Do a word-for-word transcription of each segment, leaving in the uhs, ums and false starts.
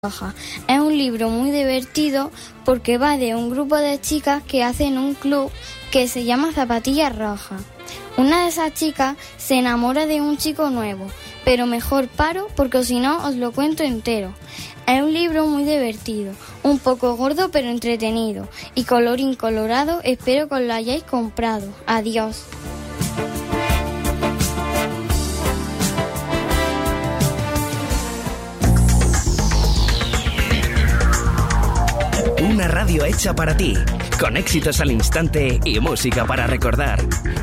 Roja. Es un libro muy divertido porque va de un grupo de chicas que hacen un club que se llama Zapatillas Rojas. Una de esas chicas se enamora de un chico nuevo, pero mejor paro porque si no os lo cuento entero. Es un libro muy divertido, un poco gordo pero entretenido y colorín colorado. Espero que os lo hayáis comprado. Adiós. Una radio hecha para ti, con éxitos al instante y música para recordar.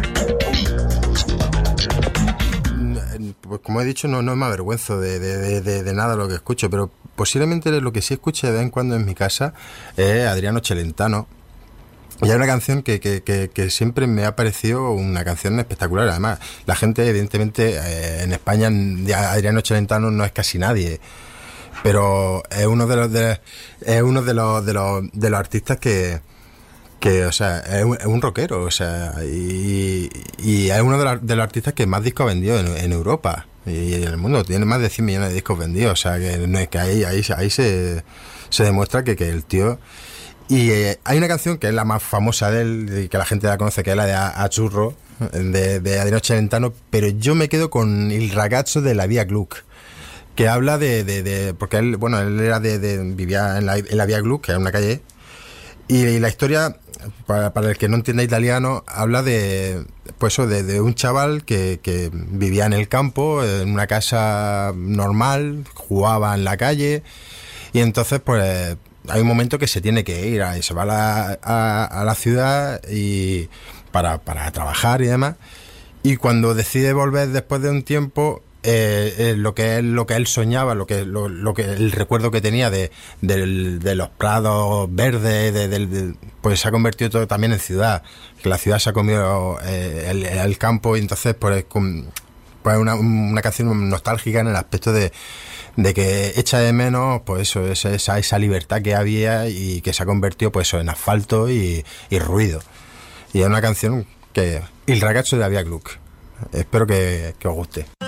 Pues como he dicho, no, no me avergüenzo de, de, de, de nada lo que escucho, pero posiblemente lo que sí escuche de vez en cuando en mi casa es Adriano Celentano. Y hay una canción que, que, que, que siempre me ha parecido una canción espectacular. Además, la gente, evidentemente, eh, en España, Adriano Celentano no es casi nadie, pero es uno de los de, es uno de los de los de los artistas que que o sea es un, es un rockero, o sea, y, y es uno de los, de los artistas que más discos vendió en, en Europa y en el mundo. Tiene más de cien millones de discos vendidos, o sea, que no es que ahí ahí ahí se se demuestra que, que el tío. Y eh, hay una canción que es la más famosa de él y que la gente la conoce, que es la de A, a Churro, de, de Adriano Celentano, pero yo me quedo con Il ragazzo della Via Gluck, que habla de, de, de porque él, bueno, él era de, de vivía en la, en la Via Gluck, que es una calle, y, y la historia, para, para el que no entienda italiano, habla de, pues eso, de, de un chaval que, que vivía en el campo, en una casa normal, jugaba en la calle, y entonces, pues, hay un momento que se tiene que ir, y se va a la, a, a la ciudad y para, para trabajar y demás, y cuando decide volver después de un tiempo, Eh, eh, lo que él lo que él soñaba, lo que lo, lo que el recuerdo que tenía de de, de los prados verdes, de, de, de, pues se ha convertido todo también en ciudad, que la ciudad se ha comido eh, el, el campo, y entonces pues con, pues una, una canción nostálgica en el aspecto de de que echa de menos pues eso, esa, esa esa libertad que había y que se ha convertido pues eso en asfalto y, y ruido. Y es una canción que Il ragazzo della Via Gluck. Espero que, que os guste.